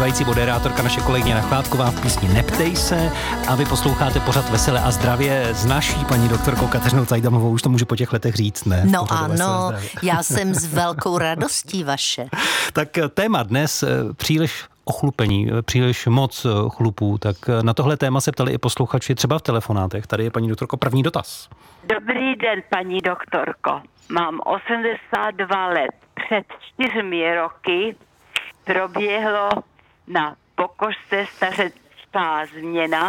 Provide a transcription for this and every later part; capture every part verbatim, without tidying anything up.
zpívající moderátorka, naše kolegyně Nachlátková v písni Neptej se, a vy posloucháte pořad Veselé a zdravě s naší paní doktorkou Kateřinou Cajdamovou. Už to můžu po těch letech říct, ne? No ano, já jsem s velkou radostí vaše. Tak téma dnes příliš ochlupení, příliš moc chlupů, tak na tohle téma se ptali i posluchači třeba v telefonátech. Tady je, paní doktorko, první dotaz. Dobrý den, paní doktorko. Mám osmdesát dva let. Před čtyřmi roky proběhlo na pokožce stařecká změna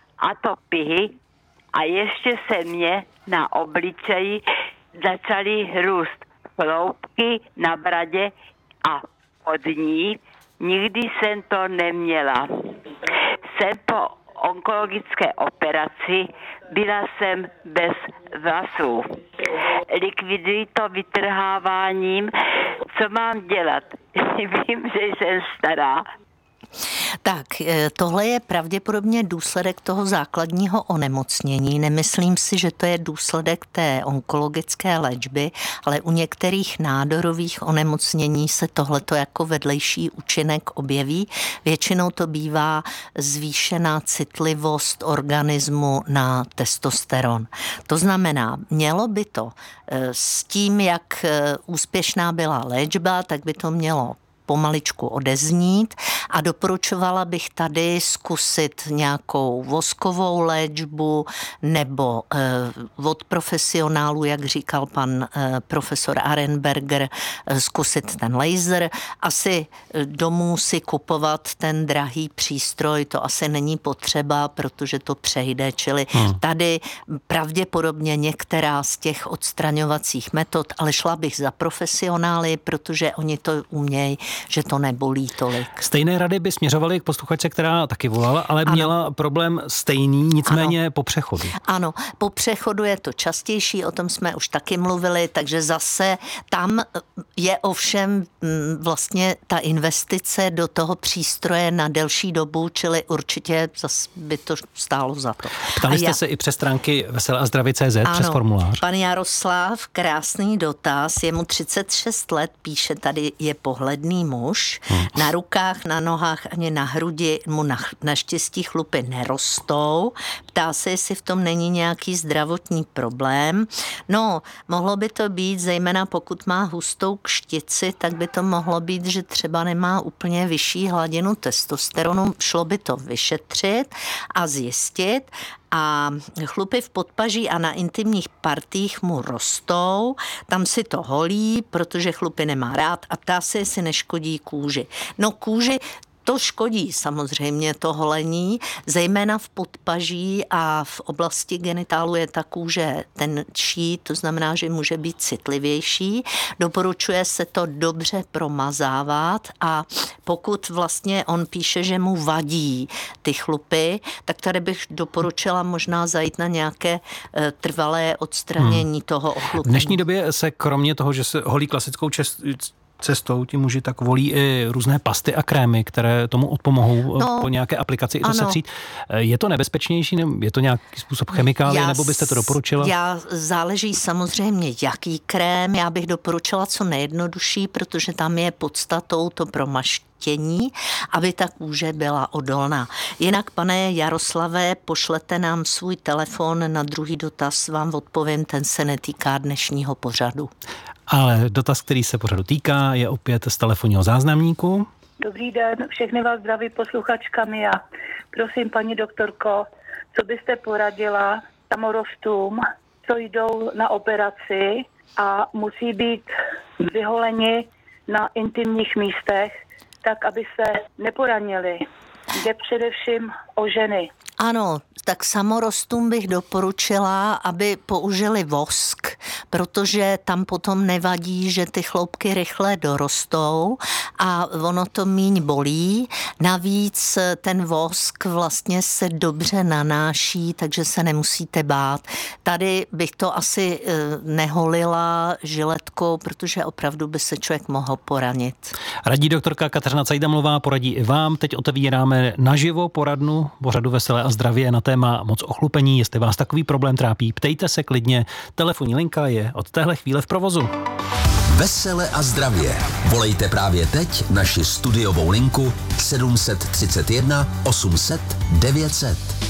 atopii a ještě se mě na obličeji začaly růst chloupky na bradě a pod ní. Nikdy jsem to neměla. Jsem po onkologické operaci, byla jsem bez vlasů. Likviduji to vytrháváním. Co mám dělat? Vím, že jsem stará. Tak, tohle je pravděpodobně důsledek toho základního onemocnění. Nemyslím si, že to je důsledek té onkologické léčby, ale u některých nádorových onemocnění se tohleto jako vedlejší účinek objeví. Většinou to bývá zvýšená citlivost organismu na testosteron. To znamená, mělo by to s tím, jak úspěšná byla léčba, tak by to mělo pomaličku odeznít a doporučovala bych tady zkusit nějakou voskovou léčbu nebo eh, od profesionálů, jak říkal pan eh, profesor Arenberger, eh, zkusit ten laser. Asi domů si kupovat ten drahý přístroj, to asi není potřeba, protože to přejde, čili hmm. tady pravděpodobně některá z těch odstraňovacích metod, ale šla bych za profesionály, protože oni to umějí, že to nebolí tolik. Stejné rady by směřovaly k posluchačce, která taky volala, ale ano. měla problém stejný, nicméně ano. po přechodu. Ano, po přechodu je to častější, o tom jsme už taky mluvili, takže zase tam je ovšem vlastně ta investice do toho přístroje na delší dobu, čili určitě zase by to stálo za to. Ptali jste já... se i přes stránky veselé a zdravě tečka cé zet přes formulář. Pan Jaroslav, krásný dotaz, je mu třicet šest let, píše, tady je pohledný muž, hmm. na rukách, na nohách ani na hrudi mu na, naštěstí chlupy nerostou. Ptá se, jestli v tom není nějaký zdravotní problém. No, mohlo by to být, zejména pokud má hustou kštici, tak by to mohlo být, že třeba nemá úplně vyšší hladinu testosteronu. Šlo by to vyšetřit a zjistit. A chlupy v podpaží a na intimních partích mu rostou, tam si to holí, protože chlupy nemá rád a ptá se, jestli neškodí kůži. No kůži to škodí samozřejmě to holení, zejména v podpaží a v oblasti genitálu je ta kůže tenčí, to znamená, že může být citlivější. Doporučuje se to dobře promazávat a pokud vlastně on píše, že mu vadí ty chlupy, tak tady bych doporučila možná zajít na nějaké trvalé odstranění hmm. toho ochlupení. V dnešní době se kromě toho, že se holí klasickou čest, cestou ti muži, tak volí i různé pasty a krémy, které tomu odpomohou no, po nějaké aplikaci i to setřít. Je to nebezpečnější, nebo je to nějaký způsob chemikálie, já, nebo byste to doporučila? Já záleží samozřejmě, jaký krém. Já bych doporučila co nejjednodušší, protože tam je podstatou to promaštění, aby ta kůže byla odolná. Jinak, pane Jaroslave, pošlete nám svůj telefon, na druhý dotaz vám odpovím, ten se netýká dnešního pořadu. Ale dotaz, který se pořadu týká, je opět z telefonního záznamníku. Dobrý den, všechny vás zdraví posluchačka Mia. Prosím, paní doktorko, co byste poradila samorostům, co jdou na operaci a musí být vyholeni na intimních místech, tak aby se neporanili. Jde především o ženy. Ano, tak samorostům bych doporučila, aby použili vosk, protože tam potom nevadí, že ty chloupky rychle dorostou a ono to míň bolí. Navíc ten vosk vlastně se dobře nanáší, takže se nemusíte bát. Tady bych to asi neholila žiletkou, protože opravdu by se člověk mohl poranit. Radí doktorka Kateřina Cajdamová, poradí i vám. Teď otevíráme naživo poradnu pořadu Veselé a zdravě na téma moc ochlupení. Jestli vás takový problém trápí, ptejte se klidně. Telefonní linka je od téhle chvíle v provozu. Vesele a zdravě. Volejte právě teď naši studiovou linku sedm tři jedna osm set devět set.